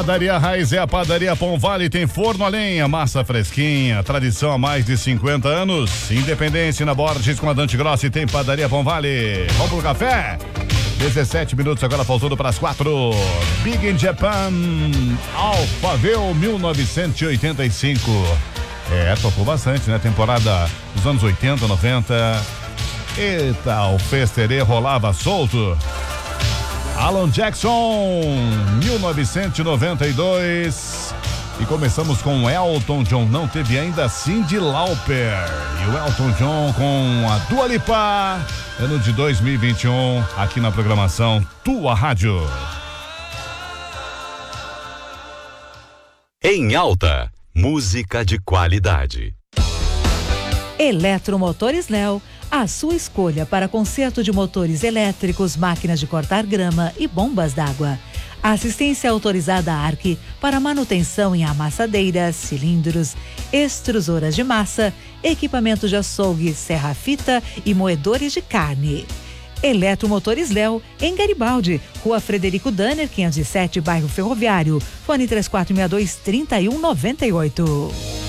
Padaria Raiz é a Padaria Pão Vale, tem forno a lenha, massa fresquinha, tradição há mais de 50 anos. Independência na Borges com a Dante Grossi, tem Padaria Pão Vale. Vamos pro café? 17 minutos agora, faltando para as 4. Big in Japan, Alphaville 1985. Tocou bastante, né? Temporada dos anos 80, 90. Eita, o festerê rolava solto. Alan Jackson, 1992. E começamos com Elton John. Não teve ainda Cyndi Lauper. E o Elton John com a Dua Lipa. Ano de 2021, aqui na programação Tua Rádio. Em Alta, música de qualidade. Eletromotores Léo, a sua escolha para conserto de motores elétricos, máquinas de cortar grama e bombas d'água. Assistência autorizada ARC para manutenção em amassadeiras, cilindros, extrusoras de massa, equipamentos de açougue, serra-fita e moedores de carne. Eletromotores Léo, em Garibaldi, Rua Frederico Danner, 507, bairro Ferroviário. Fone 3462-3198.